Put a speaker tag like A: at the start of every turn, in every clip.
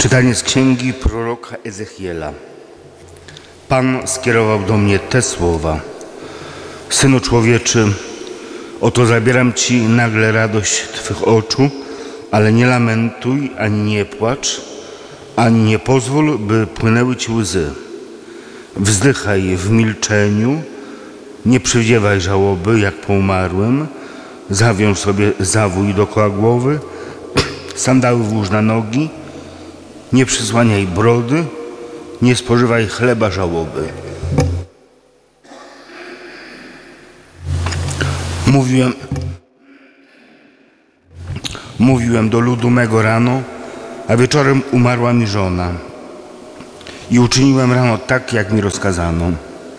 A: Czytanie z księgi proroka Ezechiela. Pan skierował do mnie te słowa. Synu człowieczy, oto zabieram ci nagle radość twych oczu, ale nie lamentuj, ani nie płacz, ani nie pozwól, by płynęły ci łzy. Wzdychaj w milczeniu, nie przywdziewaj żałoby jak po umarłym, zawiąż sobie zawój dookoła głowy, sandały włóż na nogi, nie przysłaniaj brody, nie spożywaj chleba żałoby. Mówiłem do ludu mego rano, a wieczorem umarła mi żona. I uczyniłem rano tak, jak mi rozkazano.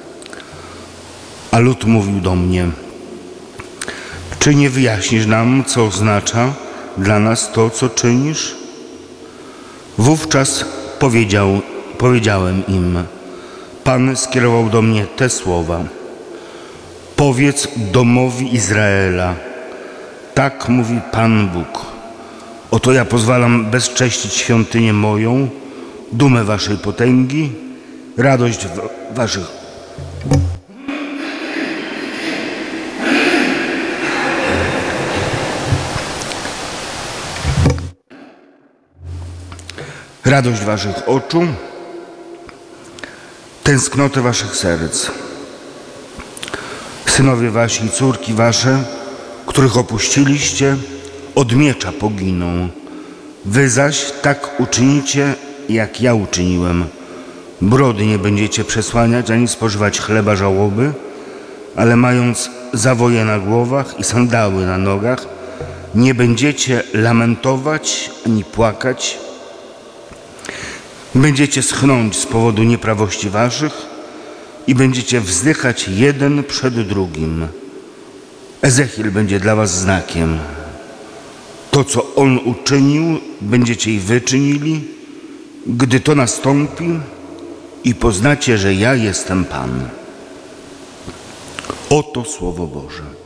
A: A lud mówił do mnie: czy nie wyjaśnisz nam, co oznacza dla nas to, co czynisz? Wówczas powiedziałem im: Pan skierował do mnie te słowa. Powiedz domowi Izraela: tak mówi Pan Bóg. Oto ja pozwalam bezcześcić świątynię moją, dumę waszej potęgi, radość waszych oczu, tęsknotę waszych serc. Synowie wasi i córki wasze, których opuściliście, od miecza poginą. Wy zaś tak uczynicie, jak ja uczyniłem. Brody nie będziecie przesłaniać, ani spożywać chleba żałoby, ale mając zawoje na głowach i sandały na nogach, nie będziecie lamentować, ani płakać. Będziecie schnąć z powodu nieprawości waszych i będziecie wzdychać jeden przed drugim. Ezechiel będzie dla was znakiem. To, co on uczynił, będziecie i wy czynili, gdy to nastąpi, i poznacie, że ja jestem Pan. Oto Słowo Boże.